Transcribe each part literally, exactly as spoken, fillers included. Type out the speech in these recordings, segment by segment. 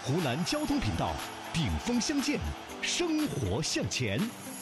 湖南交通频道，顶峰相见，生活向前。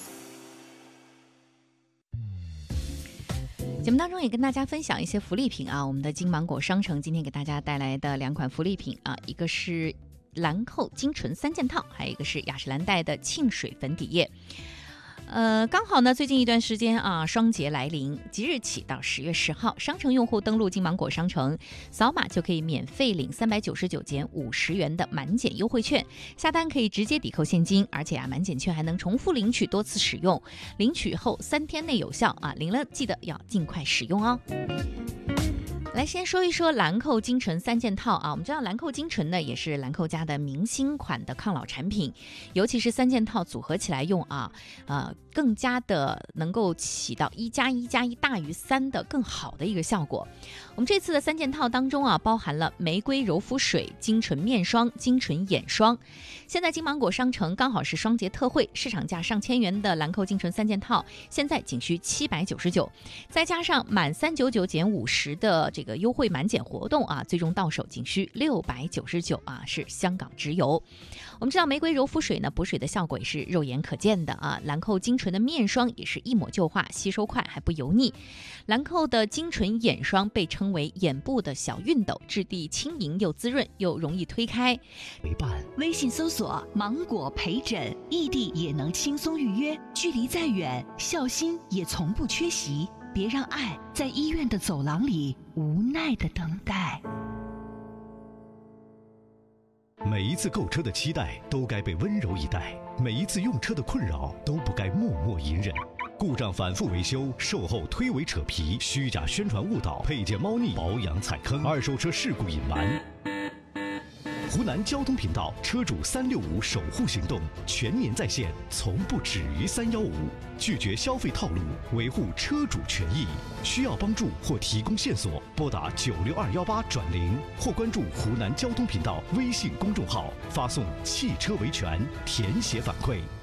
节目当中也跟大家分享一些福利品啊，我们的金芒果商城今天给大家带来的两款福利品啊，一个是兰蔻精纯三件套，还有一个是雅诗兰黛的沁水粉底液。呃，刚好呢，最近一段时间啊，双节来临，即日起到十月十号，商城用户登录金芒果商城，扫码就可以免费领三百九十九减五十元的满减优惠券，下单可以直接抵扣现金，而且啊，满减券还能重复领取多次使用，领取后三天内有效啊，领了记得要尽快使用哦。来，先说一说兰蔻精纯三件套啊。我们知道兰蔻精纯呢，也是兰蔻家的明星款的抗老产品，尤其是三件套组合起来用啊，呃，更加的能够起到一加一加一大于三的更好的一个效果。我们这次的三件套当中啊，包含了玫瑰柔肤水、精纯面霜、精纯眼霜。现在金芒果商城刚好是双节特惠，市场价上千元的兰蔻精纯三件套，现在仅需七百九十九，再加上满三九九减五十的这个优惠满减活动啊，最终到手仅需六百九十九啊，是香港直邮。我们知道玫瑰柔肤水呢，补水的效果也是肉眼可见的啊。兰蔻精纯的面霜也是一抹就化，吸收快还不油腻。兰蔻的精纯眼霜被称为眼部的小熨斗，质地轻盈又滋润，又容易推开。 陪伴， 微信搜索芒果陪诊，异地也能轻松预约，距离再远，孝心也从不缺席。别让爱在医院的走廊里无奈的等待。 每一次购车的期待都该被温柔以待，每一次用车的困扰都不该默默隐忍。故障反复维修，售后推诿扯皮，虚假宣传误导，配件猫腻，保养踩坑，二手车事故隐瞒。湖南交通频道车主三六五守护行动全年在线，从不止于三幺五，拒绝消费套路，维护车主权益。需要帮助或提供线索，拨打九六二幺八转零，或关注湖南交通频道微信公众号，发送汽车维权填写反馈。